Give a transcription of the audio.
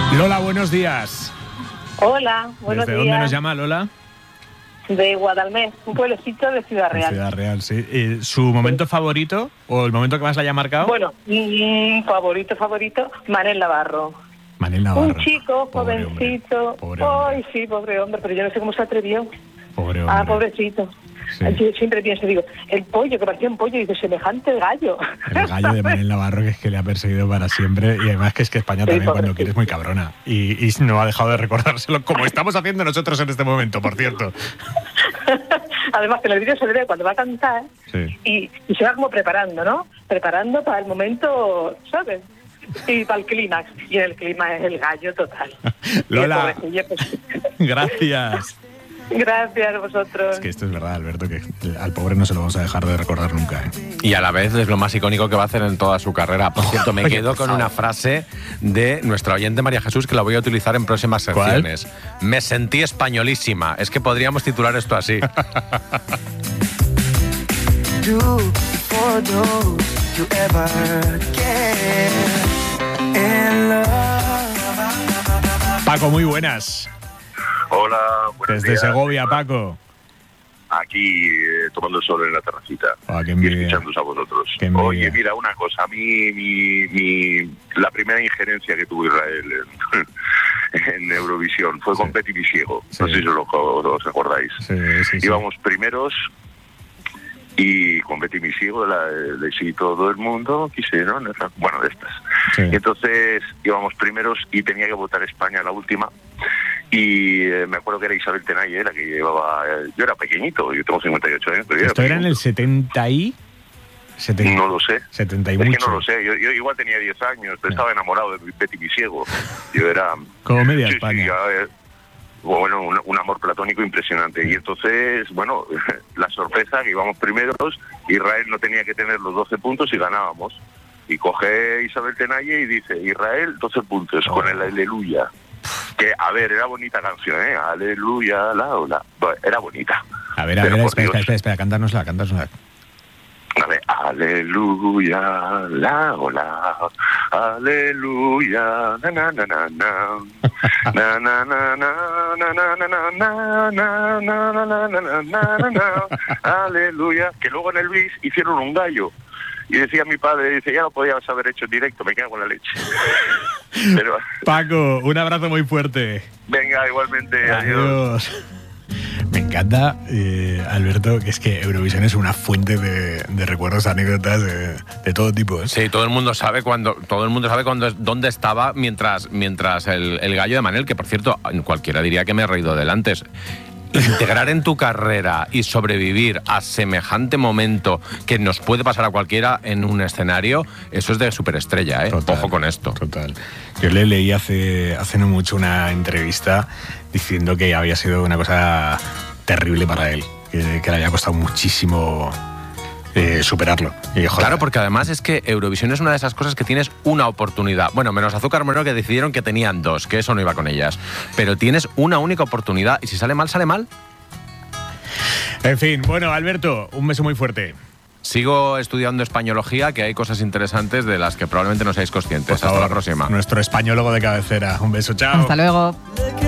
Lola, buenos días. Hola, buenos días. ¿Desde dónde nos llama Lola? De Guadalmés, un pueblecito de Ciudad Real. Ciudad Real, sí. ¿Su momento favorito o el momento que más le haya marcado? Bueno, favorito, Manel Navarro. Manel Navarro. Un chico, pobre jovencito. Hombre, pobre hombre. Ay, sí, pobre hombre, pero yo no sé cómo se atrevió. Pobre hombre. Pobrecito. Sí. Yo siempre pienso, digo, el pollo, que parecía un pollo, y dice, semejante gallo. El gallo de Manel Navarro, que es que le ha perseguido para siempre. Y además que es que España también, cuando quiere, es muy cabrona. Y no ha dejado de recordárselo, como estamos haciendo nosotros en este momento, por cierto. Además, que en el vídeo se le ve cuando va a cantar, Sí. y se va como preparando, ¿no? Preparando para el momento, ¿sabes? Y para el clímax. Y en el clímax es el gallo total. Lola, Y el pobrecillo, pues, gracias. gracias a vosotros. Es que esto es verdad, Alberto, que al pobre no se lo vamos a dejar de recordar nunca, ¿eh? Y a la vez es lo más icónico que va a hacer en toda su carrera. Por cierto, me quedo con una frase de nuestra oyente María Jesús que la voy a utilizar en próximas secciones. Me sentí españolísima. Es que podríamos titular esto así. Paco, muy buenas. Hola, buenos Desde días. Segovia, Paco. Aquí tomando el sol en la terracita Qué y envidia. escuchándoos a vosotros. Qué envidia. Oye, mira, una cosa. A mí la primera injerencia que tuvo Israel en Eurovisión fue con Betty Visiego. Sí. No sé si os acordáis. Sí. Íbamos primeros y con Betty Visiego, de si todo el mundo quisieron, bueno, de estas. Sí. Y entonces íbamos primeros y tenía que votar España la última. Y me acuerdo que era Isabel Tenalle la que llevaba. Yo era pequeñito, yo tengo 58 años. Pero yo Esto era en el 70 y... 70, No lo sé. 70 y Es mucho. que no lo sé. Yo igual tenía 10 años, pero estaba enamorado de Betty Visiego. Yo era. Como media Sí, España. bueno, un amor platónico impresionante. Y entonces, bueno, la sorpresa que íbamos primeros, Israel no tenía que tener los 12 puntos y ganábamos. Y coge Isabel Tenalle y dice, Israel, 12 puntos, con el Aleluya. Que, a ver, era bonita canción, ¿eh? Aleluya, la. Bueno, era bonita. A ver, Pero, por Dios. espera, cantárnosla. A ver, aleluya, la, aleluya, na na na na na, na na na na na na na na na na na na na na, aleluya. Que luego en el bis hicieron un gallo. Y decía mi padre, dice, ya lo podías haber hecho en directo, me cago en la leche. Pero, Paco, un abrazo muy fuerte. venga, igualmente, adiós. Adiós. Me encanta, Alberto, que es que Eurovisión es una fuente de recuerdos, anécdotas de todo tipo, ¿eh? Sí, todo el mundo sabe dónde estaba mientras el gallo de Manel, que por cierto, cualquiera diría que me he reído del antes. Integrar en tu carrera y sobrevivir a semejante momento que nos puede pasar a cualquiera en un escenario, eso es de superestrella, ¿eh? Total, Ojo con esto. Total. Yo le leí hace no mucho una entrevista diciendo que había sido una cosa terrible para él, que le había costado muchísimo superarlo. Y, joder, Claro, porque además es que Eurovisión es una de esas cosas que tienes una oportunidad. Bueno, menos Azúcar Moreno, que decidieron que tenían dos, que eso no iba con ellas. Pero tienes una única oportunidad y si sale mal, sale mal. En fin, bueno, Alberto, un beso muy fuerte. Sigo estudiando españología, que hay cosas interesantes de las que probablemente no seáis conscientes. Por favor, Hasta la próxima. Nuestro españólogo de cabecera. Un beso, chao. Hasta luego.